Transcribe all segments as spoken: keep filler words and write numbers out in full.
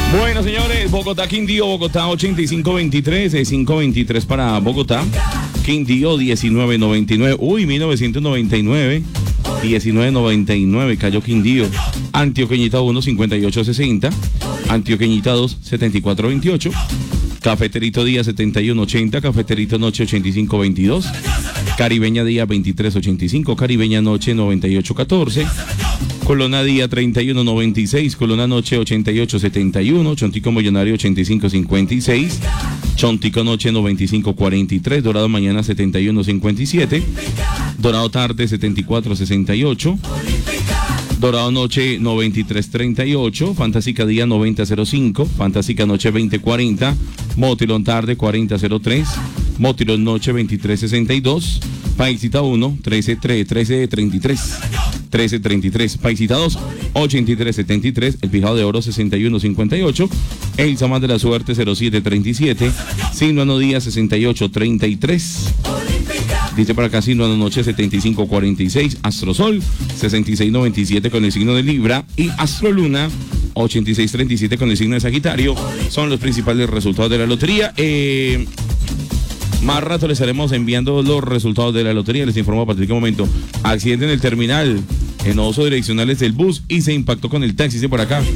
Bueno, señores, Bogotá, Quindío, Bogotá ochenta y cinco veintitrés, es cinco veintitrés para Bogotá. Quindío diecinueve noventa y nueve, uy, mil novecientos noventa y nueve, diecinueve noventa y nueve, cayó Quindío. Antioqueñita uno, cincuenta y ocho sesenta. Antioqueñita dos, setenta y cuatro veintiocho. Cafeterito Día setenta y uno ochenta, Cafeterito Noche ochenta y cinco veintidós. Caribeña Día veintitrés ochenta y cinco, Caribeña Noche noventa y ocho catorce. Colona Día treinta y uno noventa y seis, Colona Noche ochenta y ocho setenta y uno, Chontico Millonario ochenta y cinco cincuenta y seis, Chontico Noche noventa y cinco cuarenta y tres, Dorado Mañana setenta y uno cincuenta y siete, Dorado Tarde setenta y cuatro sesenta y ocho, Dorado Noche noventa y tres treinta y ocho, Fantástica Día noventa cero cinco, Fantástica Noche veinte cuarenta, Motilón Tarde cuarenta cero tres, Motilón Noche veintitrés sesenta y dos, Paisita uno trece treinta y tres, trece treinta y tres, Paisita dos ochenta y tres setenta y tres, El Pijado de Oro sesenta y uno cincuenta y ocho, El Samán de la Suerte cero siete treinta y siete, Sinuano Día sesenta y ocho treinta y tres. Dice por acá Sinuano Noche setenta y cinco cuarenta y seis, Astrosol sesenta y seis noventa y siete con el signo de Libra y Astroluna ochenta y seis treinta y siete con el signo de Sagitario. Son los principales resultados de la lotería. Eh, más rato les estaremos enviando los resultados de la lotería. Les informo a partir de qué momento. Accidente en el terminal, en uso direccionales del bus y se impactó con el taxi. Dice por acá.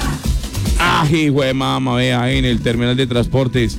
¡Ay, güey, mamá! Vea, en el terminal de transportes.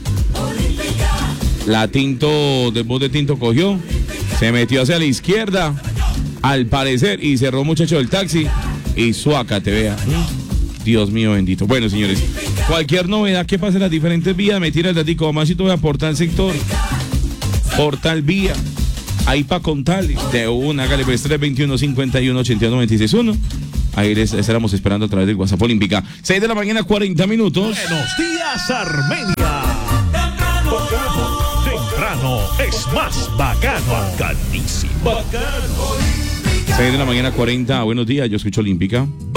La Tinto, del bus de Tinto cogió, se metió hacia la izquierda, al parecer, y cerró muchacho del taxi, y suaca, te vea. Dios mío bendito. Bueno, señores, cualquier novedad que pase en las diferentes vías, me tira el datico, más y todo, por tal sector, por tal vía, ahí para contarle, de una, hágale pues tres veintiuno cincuenta y uno ochenta y uno veintiséis uno. Ahí les estaremos esperando a través del WhatsApp Olímpica. seis de la mañana, cuarenta minutos. Buenos días, Armenia. Temprano es más bacano, bacanísimo. Bacano. seis de la mañana, cuarenta. Buenos días, yo escucho Olímpica.